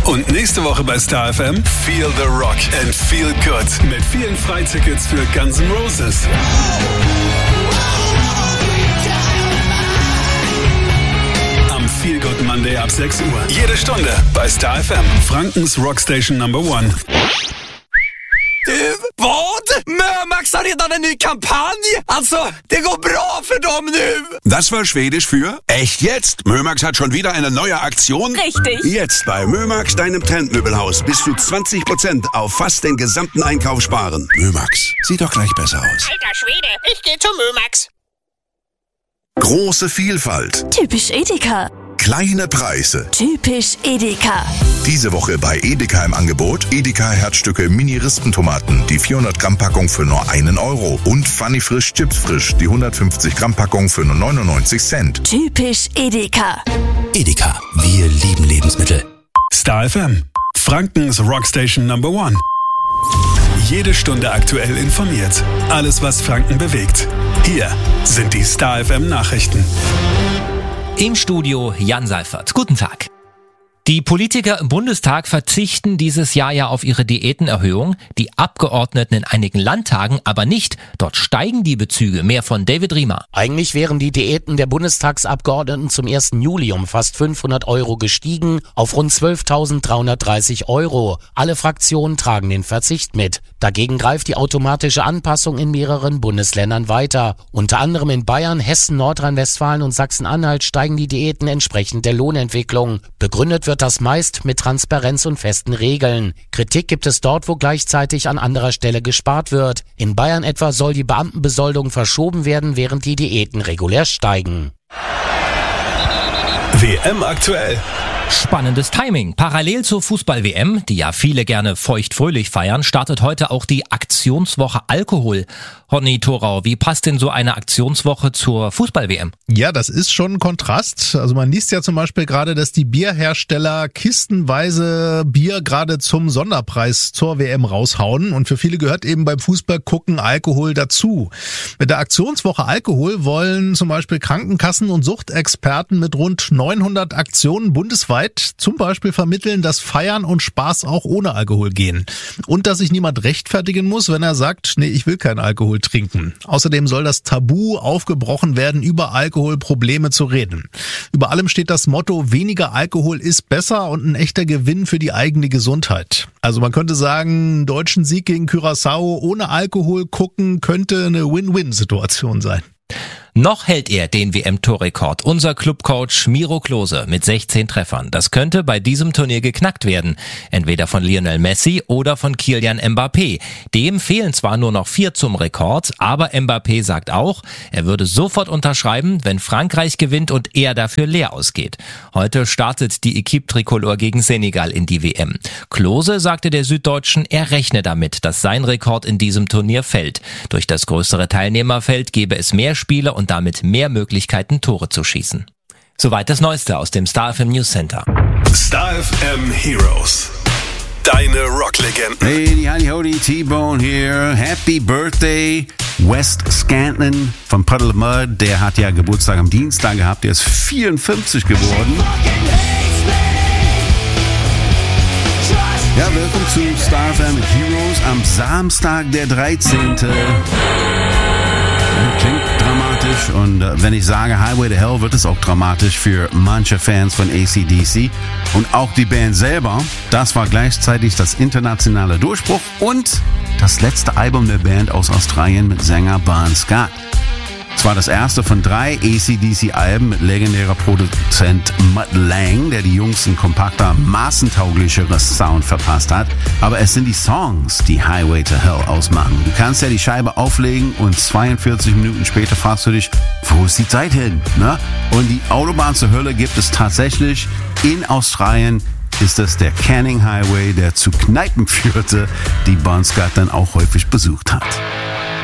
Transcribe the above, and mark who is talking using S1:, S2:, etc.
S1: Und nächste Woche bei Star FM Feel the Rock and Feel Good mit vielen Freitickets für Guns N' Roses. Am Feel Good Monday ab 6 Uhr. Jede Stunde bei Star FM, Frankens Rockstation Number 1.
S2: Vad? Mömax har redan en ny kampanj? Alltså, det går bra für dem nu.
S3: Das war Schwedisch für echt jetzt. Mömax hat schon wieder eine neue Aktion.
S4: Richtig.
S3: Jetzt bei Mömax, deinem Trendmöbelhaus, bis zu 20% auf fast den gesamten Einkauf sparen. Mömax, sieht doch gleich besser aus.
S4: Alter Schwede, ich geh zu Mömax.
S3: Große Vielfalt,
S5: Typisch Edeka.
S3: kleine Preise.
S5: Typisch Edeka.
S6: Diese Woche bei Edeka im Angebot Edeka Herzstücke Mini-Rispentomaten, die 400 Gramm Packung für nur 1 Euro und Funny Frisch Chips Frisch, die 150 Gramm Packung für nur 99 Cent.
S5: Typisch Edeka.
S7: Edeka, wir lieben Lebensmittel.
S1: Star FM, Frankens Rockstation Number 1. Jede Stunde aktuell informiert. Alles, was Franken bewegt. Hier sind die Star FM Nachrichten.
S8: Im Studio Jan Seifert. Guten Tag. Die Politiker im Bundestag verzichten dieses Jahr ja auf ihre Diätenerhöhung, die Abgeordneten in einigen Landtagen aber nicht. Dort steigen die Bezüge. Mehr von David Riemer.
S9: Eigentlich wären die Diäten der Bundestagsabgeordneten zum 1. Juli um fast 500 Euro gestiegen auf rund 12.330 Euro. Alle Fraktionen tragen den Verzicht mit. Dagegen greift die automatische Anpassung in mehreren Bundesländern weiter. Unter anderem in Bayern, Hessen, Nordrhein-Westfalen und Sachsen-Anhalt steigen die Diäten entsprechend der Lohnentwicklung. Begründet wird das meist mit Transparenz und festen Regeln. Kritik gibt es dort, wo gleichzeitig an anderer Stelle gespart wird. In Bayern etwa soll die Beamtenbesoldung verschoben werden, während die Diäten regulär steigen.
S1: WM aktuell.
S8: Spannendes Timing. Parallel zur Fußball-WM, die ja viele gerne feucht-fröhlich feiern, startet heute auch die Aktionswoche Alkohol. Honny Thorau, wie passt denn so eine Aktionswoche zur Fußball-WM?
S10: Ja, das ist schon ein Kontrast. Also man liest ja zum Beispiel gerade, dass die Bierhersteller kistenweise Bier gerade zum Sonderpreis zur WM raushauen. Und für viele gehört eben beim Fußball gucken Alkohol dazu. Mit der Aktionswoche Alkohol wollen zum Beispiel Krankenkassen und Suchtexperten mit rund 900 Aktionen bundesweit zum Beispiel vermitteln, dass Feiern und Spaß auch ohne Alkohol gehen. Und dass sich niemand rechtfertigen muss, wenn er sagt, nee, ich will keinen Alkohol trinken. Außerdem soll das Tabu aufgebrochen werden, über Alkoholprobleme zu reden. Über allem steht das Motto, weniger Alkohol ist besser und ein echter Gewinn für die eigene Gesundheit. Also man könnte sagen, einen deutschen Sieg gegen Curaçao ohne Alkohol gucken könnte eine Win-Win-Situation sein.
S8: Noch hält er den WM-Torrekord. Unser Clubcoach Miro Klose mit 16 Treffern. Das könnte bei diesem Turnier geknackt werden. Entweder von Lionel Messi oder von Kylian Mbappé. Dem fehlen zwar nur noch 4 zum Rekord, aber Mbappé sagt auch, er würde sofort unterschreiben, wenn Frankreich gewinnt und er dafür leer ausgeht. Heute startet die Equipe Tricolore gegen Senegal in die WM. Klose sagte der Süddeutschen, er rechne damit, dass sein Rekord in diesem Turnier fällt. Durch das größere Teilnehmerfeld gebe es mehr Spiele und damit mehr Möglichkeiten, Tore zu schießen. Soweit das Neueste aus dem Star FM News Center.
S1: Star FM Heroes. Deine Rocklegenden.
S3: Hey, howdy, howdy, T-Bone here. Happy Birthday, West Scantlin von Puddle of Mud. Der hat ja Geburtstag am Dienstag gehabt. Der ist 54 geworden. Ja, willkommen zu Star FM Heroes am Samstag, der 13. Klingt dramatisch und wenn ich sage Highway to Hell, wird es auch dramatisch für manche Fans von AC/DC und auch die Band selber. Das war gleichzeitig das internationale Durchbruch und das letzte Album der Band aus Australien mit Sänger Bon Scott. Es war das erste von 3 AC/DC-Alben mit legendärer Produzent Mutt Lange, der die Jungs ein kompakter, massentauglicheres Sound verpasst hat. Aber es sind die Songs, die Highway to Hell ausmachen. Du kannst ja die Scheibe auflegen und 42 Minuten später fragst du dich, wo ist die Zeit hin? Ne? Und die Autobahn zur Hölle gibt es tatsächlich in Australien. Ist es der Canning Highway, der zu Kneipen führte, die Bon Scott dann auch häufig besucht hat.